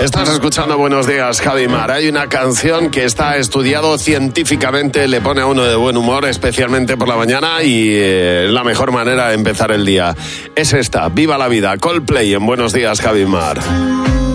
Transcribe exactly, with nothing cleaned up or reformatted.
Estás escuchando Buenos Días, Javi Mar. Hay una canción que está estudiado científicamente, le pone a uno de buen humor, especialmente por la mañana, y eh, la mejor manera de empezar el día es esta, Viva la Vida, Coldplay en Buenos Días, Javi Mar.